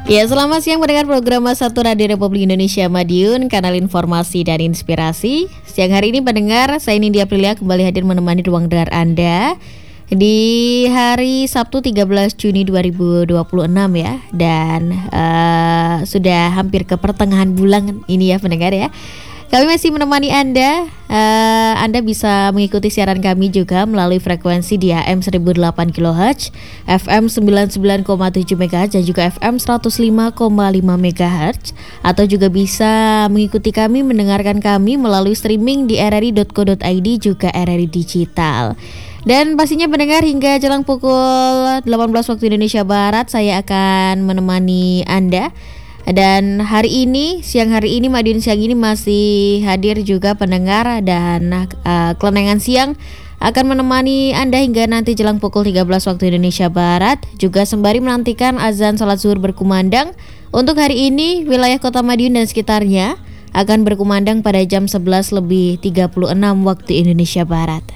Ya, selamat siang mendengar program Satu Radio Republik Indonesia Madiun, kanal informasi dan inspirasi. Siang hari ini pendengar, saya Nindi Aprilia kembali hadir menemani ruang dengar Anda di hari Sabtu 13 Juni 2026 ya. Dan sudah hampir ke pertengahan bulan ini ya pendengar ya. Kami masih menemani Anda. Anda bisa mengikuti siaran kami juga melalui frekuensi di AM 1008 kHz, FM 99,7 MHz dan juga FM 105,5 MHz. Atau juga bisa mengikuti kami, mendengarkan kami melalui streaming di rri.co.id juga RRI Digital. Dan pastinya pendengar hingga jelang pukul 18 waktu Indonesia Barat saya akan menemani Anda. Dan siang hari ini Madiun siang ini masih hadir juga pendengar dan kelenengan siang akan menemani Anda hingga nanti jelang pukul 13 waktu Indonesia Barat. Juga sembari menantikan azan salat zuhur berkumandang. Untuk hari ini wilayah kota Madiun dan sekitarnya akan berkumandang pada jam 11:36 waktu Indonesia Barat.